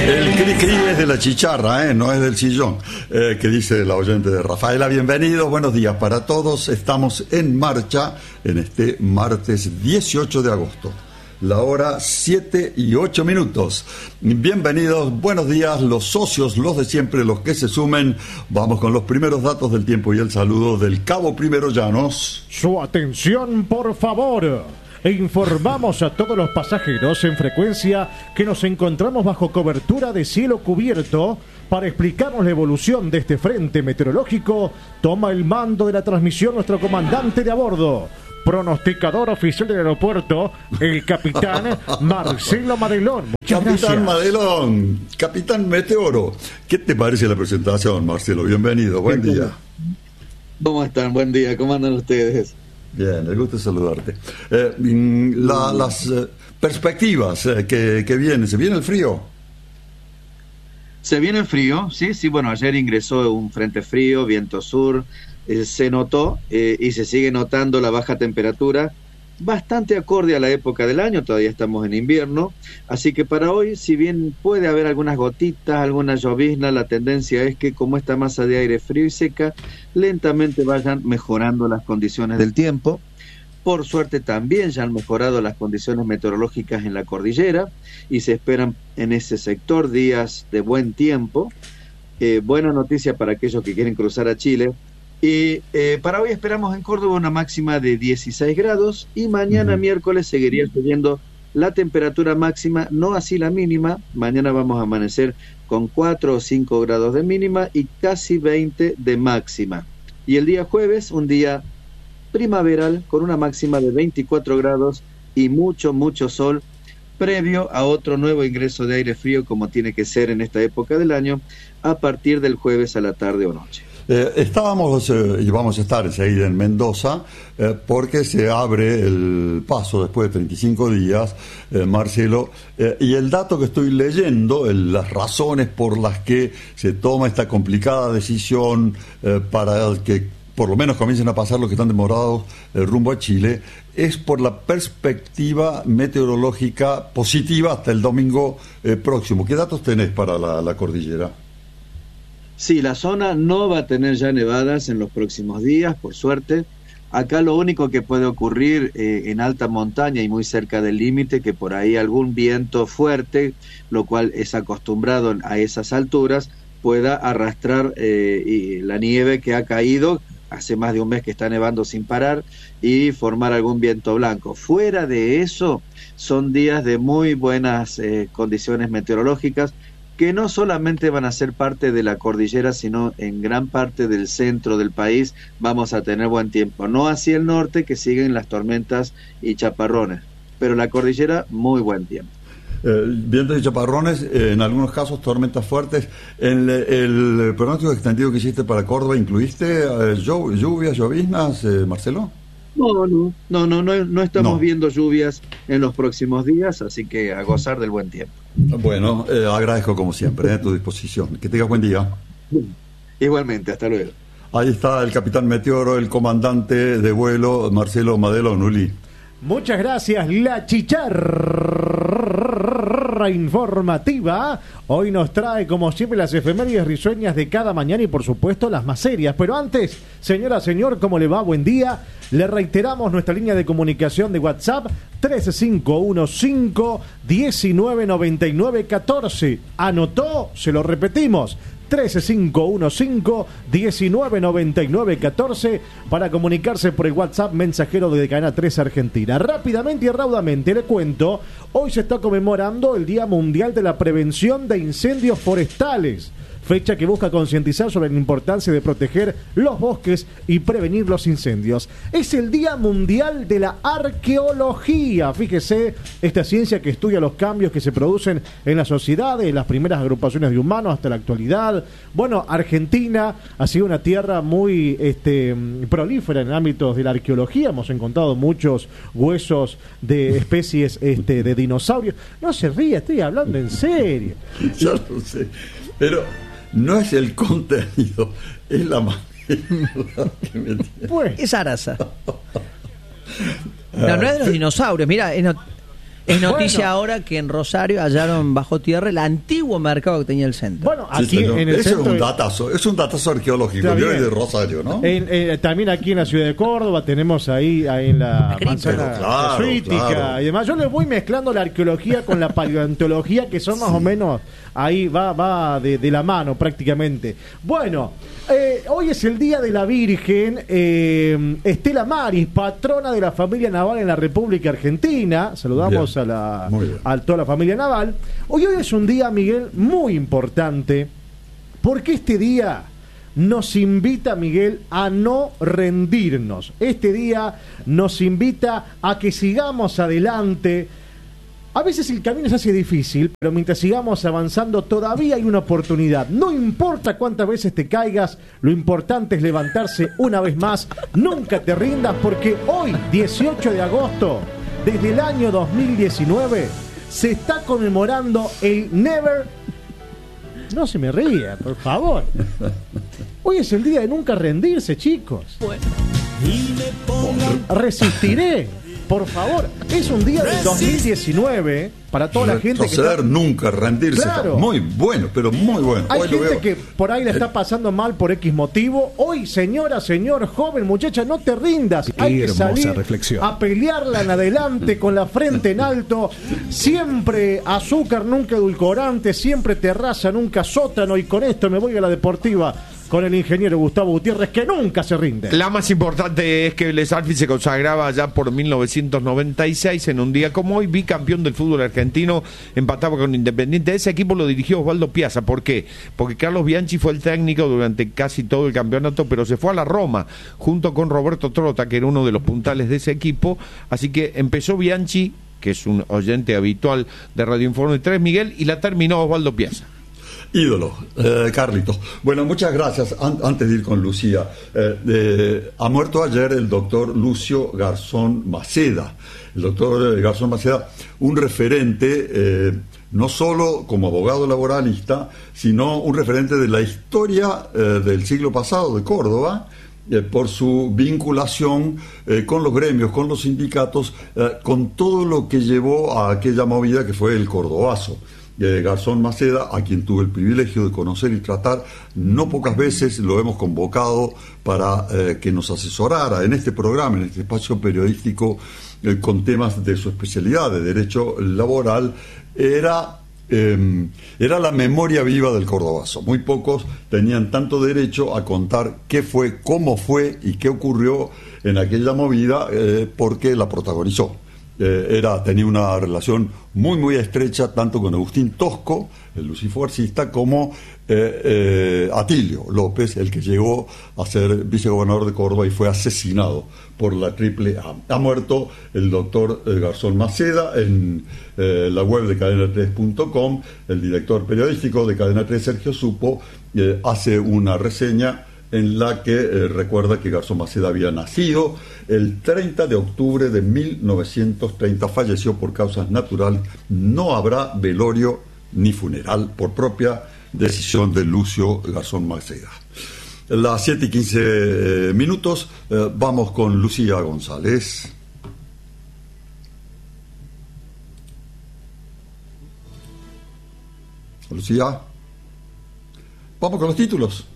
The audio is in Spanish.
El cri-cri es de la chicharra, no es del sillón, que dice la oyente de Rafaela. Bienvenidos, buenos días para todos. Estamos en marcha en este martes 18 de agosto. La hora 7:08. Bienvenidos, buenos días, los socios, los de siempre, los que se sumen. Vamos con los primeros datos del tiempo y el saludo del Cabo Primero Llanos. Su atención, por favor. Informamos a todos los pasajeros en frecuencia que nos encontramos bajo cobertura de cielo cubierto. Para explicarnos la evolución de este frente meteorológico, toma el mando de la transmisión nuestro comandante de a bordo, pronosticador oficial del aeropuerto, el capitán Marcelo Madelón. Capitán Madelón, capitán Meteoro. ¿Qué te parece la presentación, Marcelo? Bienvenido, buen día. ¿Cómo están? Buen día, ¿cómo andan ustedes? Bien, el gusto de saludarte. Las perspectivas que vienen, ¿se viene el frío? Se viene el frío, sí, bueno, ayer ingresó un frente frío, viento sur, se notó y se sigue notando la baja temperatura, bastante acorde a la época del año, todavía estamos en invierno, así que para hoy, si bien puede haber algunas gotitas, alguna llovizna, la tendencia es que como esta masa de aire frío y seca, lentamente vayan mejorando las condiciones del tiempo. Por suerte también ya han mejorado las condiciones meteorológicas en la cordillera y se esperan en ese sector días de buen tiempo. Buena noticia para aquellos que quieren cruzar a Chile. Y para hoy esperamos en Córdoba una máxima de 16 grados y mañana miércoles seguiría subiendo la temperatura máxima, no así la mínima. Mañana vamos a amanecer con 4 o 5 grados de mínima y casi 20 de máxima. Y el día jueves, un día primaveral con una máxima de 24 grados y mucho sol, previo a otro nuevo ingreso de aire frío como tiene que ser en esta época del año a partir del jueves a la tarde o noche. Estábamos y vamos a estar enseguida en Mendoza porque se abre el paso después de 35 días, Marcelo, y el dato que estoy leyendo, las razones por las que se toma esta complicada decisión para que por lo menos comiencen a pasar los que están demorados rumbo a Chile, es por la perspectiva meteorológica positiva hasta el domingo próximo. ¿Qué datos tenés para la cordillera? Sí, la zona no va a tener ya nevadas en los próximos días, por suerte. Acá lo único que puede ocurrir en alta montaña y muy cerca del límite, que por ahí algún viento fuerte, lo cual es acostumbrado a esas alturas, pueda arrastrar la nieve que ha caído. Hace más de un mes que está nevando sin parar y formar algún viento blanco. Fuera de eso, son días de muy buenas condiciones meteorológicas que no solamente van a ser parte de la cordillera, sino en gran parte del centro del país vamos a tener buen tiempo. No hacia el norte, que siguen las tormentas y chaparrones, pero la cordillera, muy buen tiempo. Vientos y chaparrones, en algunos casos tormentas fuertes. En el pronóstico extendido que hiciste para Córdoba, ¿incluiste lluvias, lloviznas, Marcelo? No estamos viendo lluvias en los próximos días, así que a gozar del buen tiempo. Bueno, agradezco como siempre tu disposición. Que tengas buen día. Igualmente, hasta luego. Ahí está el capitán Meteoro, el comandante de vuelo, Marcelo Madelón, Uli. Muchas gracias, la chicharra informativa. Hoy nos trae, como siempre, las efemérides risueñas de cada mañana y, por supuesto, las más serias. Pero antes, señora, señor, ¿cómo le va? Buen día. Le reiteramos nuestra línea de comunicación de WhatsApp, 3515-1999-14. ¿Anotó? Se lo repetimos. 3515-1999-14 para comunicarse por el WhatsApp mensajero de Cadena 3 Argentina. Rápidamente y raudamente le cuento, hoy se está conmemorando el Día Mundial de la Prevención de Incendios Forestales, fecha que busca concientizar sobre la importancia de proteger los bosques y prevenir los incendios. Es el Día Mundial de la Arqueología. Fíjese, esta ciencia que estudia los cambios que se producen en la sociedad, de las primeras agrupaciones de humanos hasta la actualidad. Bueno, Argentina ha sido una tierra muy prolífera en ámbitos de la arqueología. Hemos encontrado muchos huesos de especies de dinosaurios. No se ría, estoy hablando en serio. Yo no sé, pero no es el contenido, es la manera que me tiene. Pues. Es Arasa. No es de los dinosaurios, mira, es Es noticia ahora que en Rosario hallaron bajo tierra el antiguo mercado que tenía el centro. Bueno, aquí en el centro... Es un datazo arqueológico, yo de Rosario, ¿no? También aquí en la ciudad de Córdoba tenemos ahí en la manzana jesuítica, claro. Y demás. Yo le voy mezclando la arqueología con la paleontología, que son más o menos, ahí va de la mano prácticamente. Bueno, hoy es el Día de la Virgen Estela Maris, patrona de la familia naval en la República Argentina. Saludamos a toda la familia naval. Hoy es un día, Miguel, muy importante, porque este día nos invita, Miguel, a no rendirnos. Este día nos invita a que sigamos adelante. A veces el camino se hace difícil, pero mientras sigamos avanzando todavía hay una oportunidad. No importa cuántas veces te caigas, lo importante es levantarse una vez más. Nunca te rindas, porque hoy, 18 de agosto, desde el año 2019, se está conmemorando el Never... No se me ría, por favor. Hoy es el día de nunca rendirse, chicos. Bueno. Resistiré. Por favor, es un día del 2019 para toda la gente que está... nunca, rendirse. Claro. Muy bueno, pero muy bueno. Hay gente que por ahí le está pasando mal por X motivo. Hoy, señora, señor, joven, muchacha, no te rindas. Hay que salir a pelearla en adelante con la frente en alto. Siempre azúcar, nunca edulcorante. Siempre terraza, nunca sótano. Y con esto me voy a la deportiva con el ingeniero Gustavo Gutiérrez, que nunca se rinde. La más importante es que Vélez Arfield se consagraba ya por 1996, en un día como hoy, bicampeón del fútbol argentino, empataba con Independiente. Ese equipo lo dirigió Osvaldo Piazza. ¿Por qué? Porque Carlos Bianchi fue el técnico durante casi todo el campeonato, pero se fue a la Roma, junto con Roberto Trota, que era uno de los puntales de ese equipo. Así que empezó Bianchi, que es un oyente habitual de Radio Informe 3, Miguel, y la terminó Osvaldo Piazza. Ídolo, Carlitos. Bueno, muchas gracias. Antes de ir con Lucía, ha muerto ayer el doctor Lucio Garzón Maceda. El doctor Garzón Maceda, un referente, no solo como abogado laboralista, sino un referente de la historia del siglo pasado de Córdoba, por su vinculación con los gremios, con los sindicatos, con todo lo que llevó a aquella movida que fue el Cordobazo. Garzón Maceda, a quien tuve el privilegio de conocer y tratar no pocas veces, lo hemos convocado para que nos asesorara en este programa, en este espacio periodístico, con temas de su especialidad de derecho laboral. Era la memoria viva del Cordobazo. Muy pocos tenían tanto derecho a contar qué fue, cómo fue y qué ocurrió en aquella movida, porque la protagonizó. Tenía una relación muy muy estrecha tanto con Agustín Tosco, el lucifuercista, como Atilio López, el que llegó a ser vicegobernador de Córdoba y fue asesinado por la Triple A. Ha muerto el doctor Garzón Maceda. En la web de cadena3.com, el director periodístico de Cadena 3, Sergio Supo, hace una reseña en la que recuerda que Garzón Maceda había nacido el 30 de octubre de 1930, falleció por causas naturales, no habrá velorio ni funeral, por propia decisión de Lucio Garzón Maceda. Las 7:15 vamos con Lucía González. Lucía, vamos con los títulos.